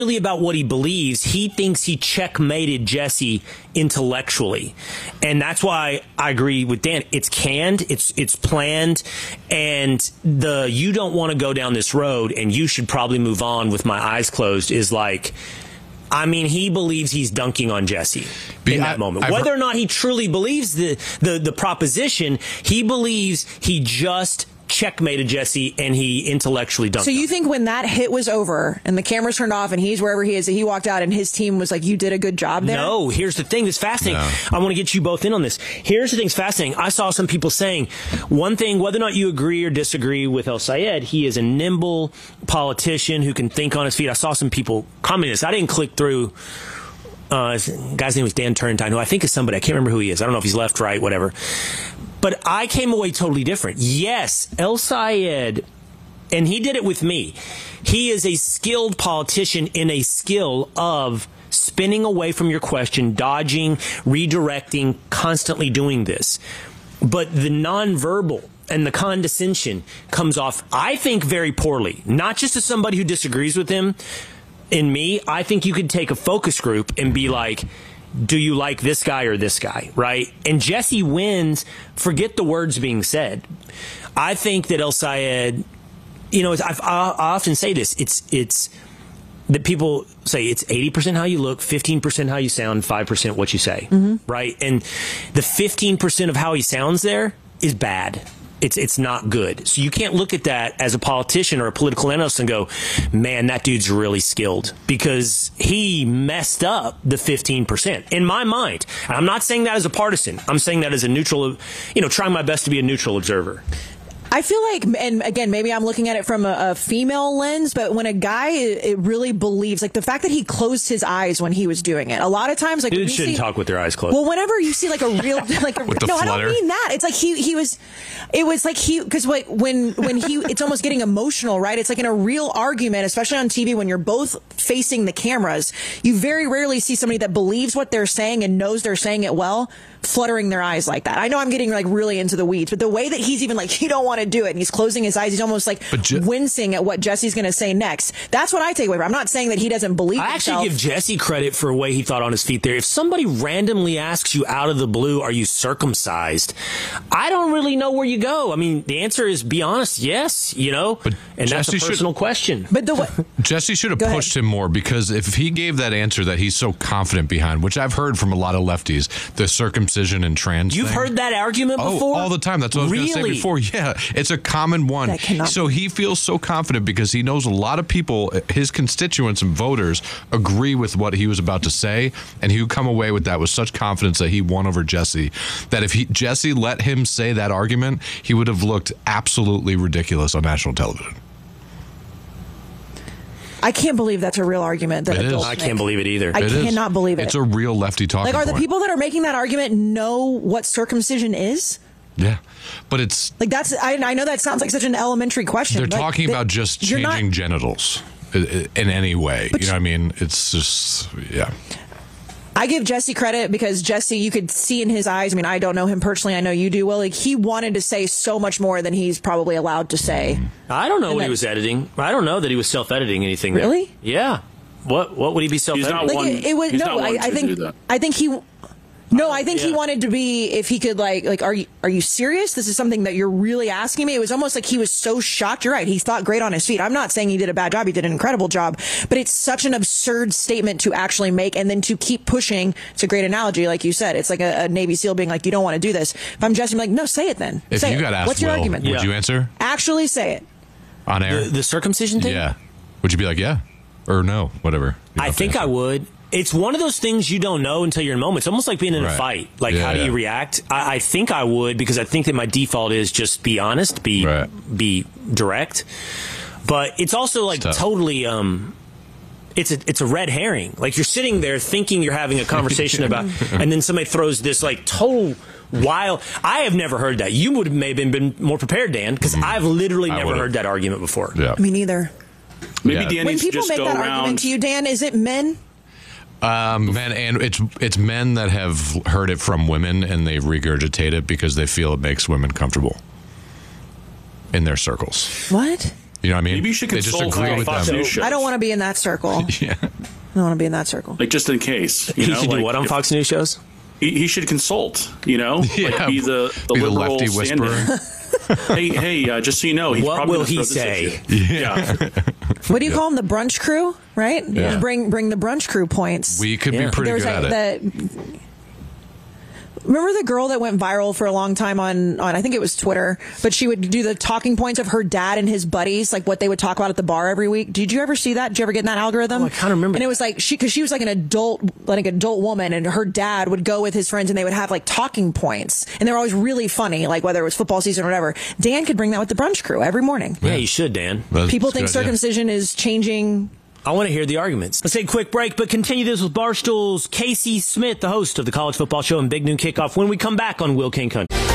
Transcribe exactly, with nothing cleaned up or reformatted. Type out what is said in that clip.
really about what he believes. He thinks he checkmated Jesse intellectually. And that's why I agree with Dan. It's canned, it's it's planned, and the you don't want to go down this road and you should probably move on with my eyes closed is like, I mean, he believes he's dunking on Jesse in that I, moment. I've Whether or not he truly believes the, the, the proposition, he believes he just checkmated Jesse and he intellectually dunked. So you think when that hit was over and the cameras turned off and he's wherever he is, that he walked out and his team was like, you did a good job there? No, here's the thing that's fascinating. No. I want to get you both in on this. Here's the thing that's fascinating. I saw some people saying one thing, whether or not you agree or disagree with El-Sayed, he is a nimble politician who can think on his feet. I saw some people commenting this. I didn't click through. Uh, his guy's name was Dan Turrentine, who I think is somebody. I can't remember who he is. I don't know if he's left, right, whatever. But I came away totally different. Yes, El-Sayed, and he did it with me. He is a skilled politician in a skill of spinning away from your question, dodging, redirecting, constantly doing this. But the nonverbal and the condescension comes off, I think, very poorly. Not just as somebody who disagrees with him. In me, I think you could take a focus group and be like, do you like this guy or this guy, right? And Jesse wins, forget the words being said. I think that El-Sayed, you know, I've, I often say this, it's it's that people say it's eighty percent how you look, fifteen percent how you sound, five percent what you say, mm-hmm. right? And the fifteen percent of how he sounds there is bad. It's it's not good. So you can't look at that as a politician or a political analyst and go, man, that dude's really skilled, because he messed up the fifteen percent in my mind. And I'm not saying that as a partisan. I'm saying that as a neutral, you know, trying my best to be a neutral observer. I feel like, and again, maybe I'm looking at it from a, a female lens, but when a guy it really believes, like the fact that he closed his eyes when he was doing it, a lot of times, like dudes shouldn't see, talk with their eyes closed. Well, whenever you see like a real, like a, no, I don't mean that. It's like he he was, it was like he because like when when he, it's almost getting emotional, right? It's like in a real argument, especially on T V when you're both facing the cameras, you very rarely see somebody that believes what they're saying and knows they're saying it well, fluttering their eyes like that. I know I'm getting like really into the weeds, but the way that he's even like, you don't want to do it, and he's closing his eyes, he's almost like Je- wincing at what Jesse's going to say next. That's what I take away from. I'm not saying that he doesn't believe I himself. actually give Jesse credit for the way he thought on his feet there. If somebody randomly asks you out of the blue, are you circumcised? I don't really know where you go. I mean, the answer is be honest, yes, you know, but and Jesse that's a personal should, question. But the way, Jesse should have pushed ahead. him more, because if he gave that answer that he's so confident behind, which I've heard from a lot of lefties, the circumcision and trans You've thing. heard that argument oh, before? All the time. That's what I was really? going to say before. Yeah, it's a common one. So he feels so confident because he knows a lot of people, his constituents and voters, agree with what he was about to say, and he would come away with that with such confidence that he won over Jesse, that if he Jesse let him say that argument, he would have looked absolutely ridiculous on national television. I can't believe that's a real argument. That it is. I can't believe it either. I it cannot is. believe it. It's a real lefty talking Like, are the point. people that are making that argument know what circumcision is? Yeah, but it's like that's. I, I know that sounds like such an elementary question. They're but talking they, about just changing not, genitals in any way. You know what I mean? It's just, yeah. I give Jesse credit because Jesse, you could see in his eyes. I mean, I don't know him personally. I know you do. Well, like he wanted to say so much more than he's probably allowed to say. I don't know and what that, he was editing. I don't know that he was self-editing anything. Really? There. Yeah. What What would he be self-editing? He's not like one. It, it was he's no. not one I, I to think. do that. I think he. No, I think yeah. he wanted to be, if he could, like, like, are you, are you serious? This is something that you're really asking me? It was almost like he was so shocked. You're right. He thought great on his feet. I'm not saying he did a bad job. He did an incredible job, but it's such an absurd statement to actually make and then to keep pushing. It's a great analogy. Like you said, it's like a, a Navy SEAL being like, you don't want to do this. If I'm Jesse, I'm like, no, say it then. If say you it. got asked, what's your Will, argument? would Yeah. you answer? Actually say it. On air? The, the circumcision thing? Yeah. Would you be like, yeah? Or no? Whatever. I think I would. It's one of those things you don't know until you're in a moment. It's almost like being in right. a fight. Like, yeah, how do yeah. you react? I, I think I would, because I think that my default is just be honest, be right. be direct. But it's also like it's totally, um, it's a it's a red herring. Like you're sitting there thinking you're having a conversation about, and then somebody throws this like total wild. I have never heard that. You would have maybe been more prepared, Dan, because mm. I've literally I never would've. heard that argument before. Yeah. Me neither. Maybe Yeah. Dan When needs to people just make go that around. argument to you, Dan, is it men? Um, men, and it's it's men that have heard it from women and they regurgitate it because they feel it makes women comfortable in their circles. What? You know what I mean? Maybe you should they just consult agree with with Fox them. News shows. I don't want to be in that circle. Yeah. I don't want to be in that circle. Like, just in case. You he know, should like, do what on if, Fox News shows? He, he should consult, you know? Yeah. Like, be the, the be liberal the lefty stand-in. whisperer. hey, hey, uh, just so you know, he's what probably will gonna he throw this say? issue. Yeah. What do you call them? The brunch crew, right? Yeah. Bring bring the brunch crew points. We could Yeah. be pretty There's good a, at it. the, remember the girl that went viral for a long time on, on, I think it was Twitter, but she would do the talking points of her dad and his buddies, like what they would talk about at the bar every week. Did you ever see that? Did you ever get in that algorithm? Oh, I kind of remember. And it was like, she, cause she was like an adult, like an adult woman, and her dad would go with his friends and they would have like talking points. And they were always really funny, like whether it was football season or whatever. Dan could bring that with the brunch crew every morning. Yeah, you should, Dan. That's People a think good idea. circumcision is changing. I want to hear the arguments. Let's take a quick break, but continue this with Barstool's Casey Smith, the host of the College Football Show and Big Noon Kickoff, when we come back on Will King Country.